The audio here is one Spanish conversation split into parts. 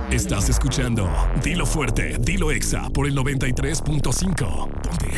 Estás escuchando Dilo Fuerte, Dilo Exa por el 93.5. Ponte.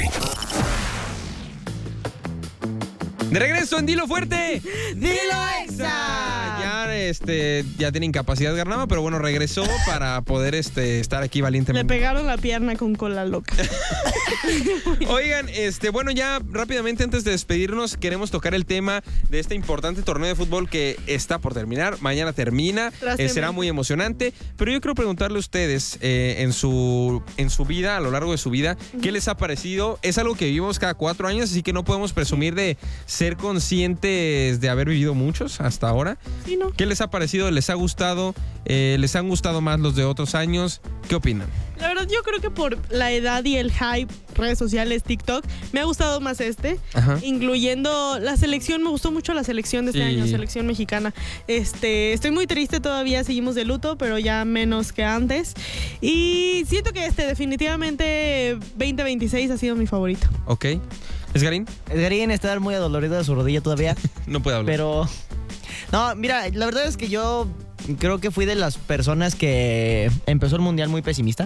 De regreso en Dilo Fuerte. ¡Dilo Exa! Ya tiene incapacidad Garnama, pero bueno, regresó para poder estar aquí Le valientemente. pegaron la pierna con cola loca. Oigan, bueno, ya rápidamente antes de despedirnos, queremos tocar el tema de este importante torneo de fútbol que está por terminar. Mañana termina, será muy emocionante. Pero yo quiero preguntarle a ustedes, en su vida, a lo largo de su vida, ¿qué les ha parecido? Es algo que vivimos cada 4 años, así que no podemos presumir de ser conscientes de haber vivido muchos hasta ahora. Sí, ¿no? ¿Qué les ha parecido? ¿Les ha gustado? ¿Les han gustado más los de otros años? ¿Qué opinan? La verdad, yo creo que por la edad y el hype, redes sociales, TikTok, me ha gustado más Ajá. incluyendo la selección. Me gustó mucho la selección de este año, selección mexicana. Estoy muy triste todavía, seguimos de luto, pero ya menos que antes. Y siento que definitivamente 2026 ha sido mi favorito. Ok. ¿Esgarín? Edgarín está muy adolorido de su rodilla todavía. No puede hablar. Pero... No, mira, la verdad es que yo creo que fui de las personas que empezó el mundial muy pesimista.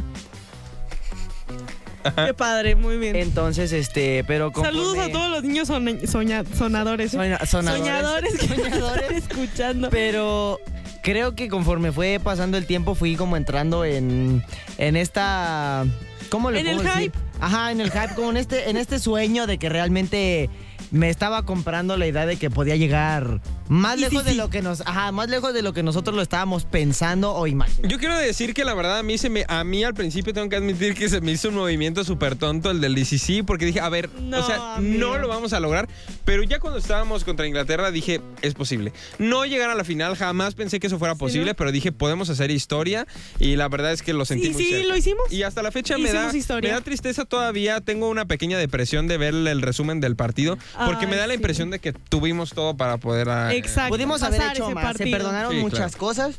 Qué padre, muy bien. Entonces, pero Saludos a todos los niños sonadores. Soñadores que están escuchando. Pero creo que conforme fue pasando el tiempo fui como entrando en esta... ¿Cómo le puedo decir? En el hype. Ajá, en el hype, como en este sueño de que realmente me estaba comprando la idea de que podía llegar más lejos de lo que más lejos de lo que nosotros lo estábamos pensando o imaginando. Yo quiero decir que la verdad a mí al principio tengo que admitir que se me hizo un movimiento súper tonto el del DCC, porque dije, a ver, no lo vamos a lograr, pero ya cuando estábamos contra Inglaterra dije, es posible. No llegar a la final, jamás pensé que eso fuera posible, ¿no? Pero dije, podemos hacer historia, y la verdad es que lo sentí muy cerca. Sí, lo hicimos. Y hasta la fecha me da tristeza todavía, tengo una pequeña depresión de ver el resumen del partido, porque me da la impresión de que tuvimos todo para poder... Exacto. Pudimos haber hecho más, se perdonaron muchas cosas,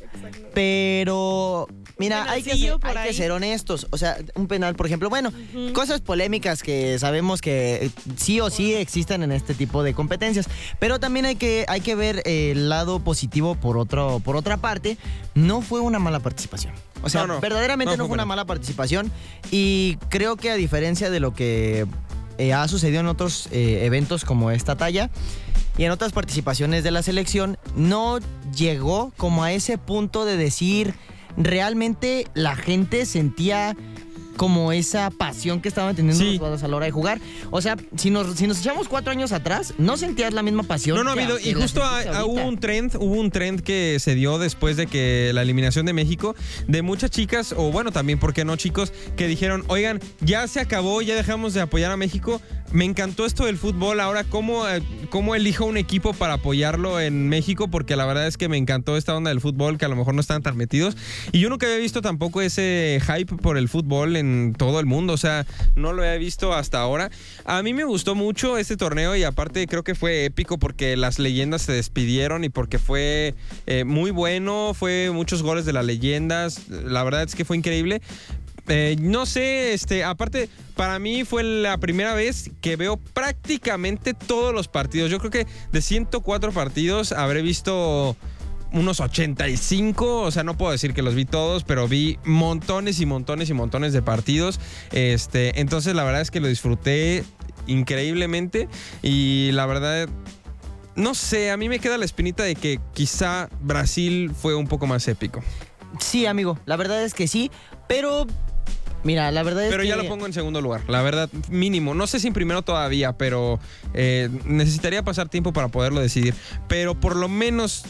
pero mira, hay que ser honestos. O sea, un penal, por ejemplo, cosas polémicas que sabemos que sí o sí existen en este tipo de competencias, pero también hay que ver el lado positivo por otra parte. No fue una mala participación. O sea, verdaderamente no fue una mala participación, y creo que a diferencia de lo que ha sucedido en otros eventos como esta talla y en otras participaciones de la selección, no llegó como a ese punto de decir realmente la gente sentía como esa pasión que estaban teniendo los jugadores a la hora de jugar. O sea, si nos echamos 4 años atrás, no sentías la misma pasión. No ha habido. Y justo hubo un trend que se dio después de que la eliminación de México, de muchas chicas, o bueno, también, ¿por qué no, chicos? Que dijeron, oigan, ya se acabó, ya dejamos de apoyar a México. Me encantó esto del fútbol. Ahora, ¿cómo elijo un equipo para apoyarlo en México? Porque la verdad es que me encantó esta onda del fútbol, que a lo mejor no estaban tan metidos. Y yo nunca había visto tampoco ese hype por el fútbol en todo el mundo. O sea, no lo había visto hasta ahora. A mí me gustó mucho este torneo, y aparte creo que fue épico porque las leyendas se despidieron y porque fue muy bueno. Fue muchos goles de las leyendas. La verdad es que fue increíble. No sé, aparte, para mí fue la primera vez que veo prácticamente todos los partidos. Yo creo que de 104 partidos habré visto unos 85, o sea, no puedo decir que los vi todos, pero vi montones y montones y montones de partidos. Entonces la verdad es que lo disfruté increíblemente, y la verdad, no sé, a mí me queda la espinita de que quizá Brasil fue un poco más épico. Sí, amigo, la verdad es que sí, pero... Mira, la verdad es que... Pero ya lo pongo en segundo lugar, la verdad, mínimo. No sé si en primero todavía, pero necesitaría pasar tiempo para poderlo decidir. Pero por lo menos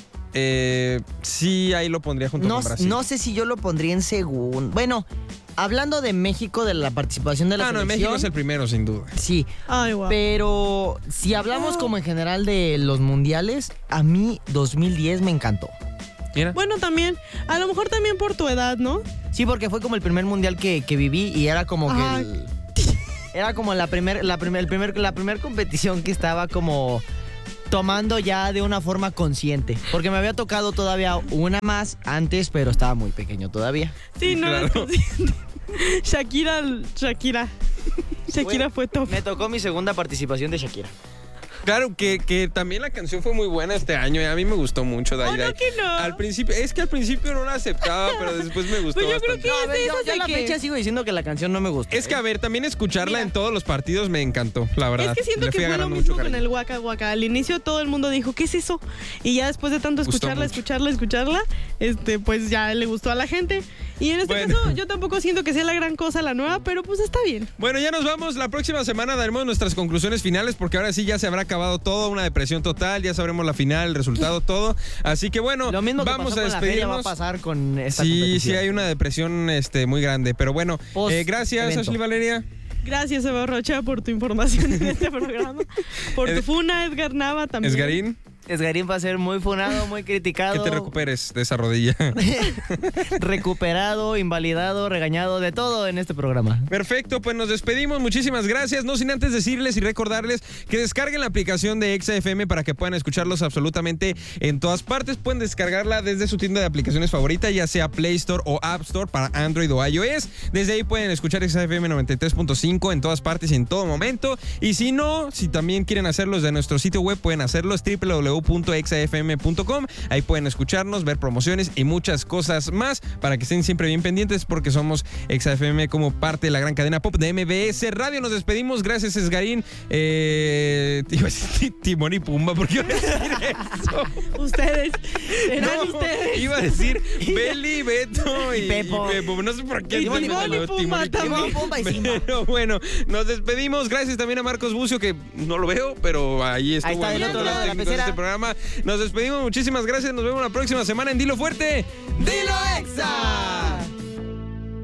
sí, ahí lo pondría junto con Brasil. No sé si yo lo pondría en segundo. Bueno, hablando de México, de la participación de la selección... México es el primero, sin duda. Sí, wow. Pero si hablamos como en general de los mundiales, a mí 2010 me encantó. Mira. Bueno, también, a lo mejor también por tu edad, ¿no? Sí, porque fue como el primer mundial que viví, y era como que era como la primer competición que estaba como tomando ya de una forma consciente, porque me había tocado todavía una más antes, pero estaba muy pequeño todavía. Sí, no eras consciente. Shakira Bueno, fue top. Me tocó mi segunda participación de Shakira. Claro, que también la canción fue muy buena este año y a mí me gustó mucho. No, que no. Al principio no la aceptaba, pero después me gustó Pues yo bastante. creo que yo a la fecha sigo diciendo que la canción no me gustó. Es que, a ver, también escucharla en todos los partidos me encantó, la verdad. Es que siento que fue lo mismo con el Waka Waka. Al inicio todo el mundo dijo, ¿qué es eso? Y ya después de tanto escucharla, pues ya le gustó a la gente. Y en este caso, yo tampoco siento que sea la gran cosa la nueva, pero pues está bien. Bueno, ya nos vamos. La próxima semana daremos nuestras conclusiones finales, porque ahora sí ya se habrá acabado todo, una depresión total, ya sabremos la final, el resultado, todo. Así que bueno, lo mismo que vamos pasó a con despedirnos. La feria va a pasar con esta competición. Sí, hay una depresión muy grande. Pero bueno, gracias, Ashley Valeria. Gracias, Eva Rocha, por tu información en este programa. Por tu funa, Edgar Nava también. Esgarín. Esgarín va a ser muy funado, muy criticado. Que te recuperes de esa rodilla. Recuperado, invalidado, regañado, de todo en este programa. Perfecto, pues nos despedimos. Muchísimas gracias. No sin antes decirles y recordarles que descarguen la aplicación de Exa FM para que puedan escucharlos absolutamente en todas partes. Pueden descargarla desde su tienda de aplicaciones favorita, ya sea Play Store o App Store para Android o iOS. Desde ahí pueden escuchar Exa FM 93.5 en todas partes y en todo momento. Y si no, si también quieren hacerlo desde nuestro sitio web, pueden hacerlo. Es www.exafm.com. Ahí pueden escucharnos, ver promociones y muchas cosas más para que estén siempre bien pendientes, porque somos Exa FM como parte de la gran cadena pop de MBS Radio. Nos despedimos. Gracias, Esgarín. Iba a decir Timón y Pumba, ¿por qué iba a decir eso? Ustedes. Eran ustedes. Iba a decir Beli, Beto y Pepo. No sé por qué. Timón y Pumba también. Pero bueno, nos despedimos. Gracias también a Marcos Bucio, que no lo veo, pero ahí estuvo. Ahí está del otro lado de la pecera. Este programa. Nos despedimos, muchísimas gracias. Nos vemos la próxima semana en Dilo Fuerte. ¡Dilo Exa!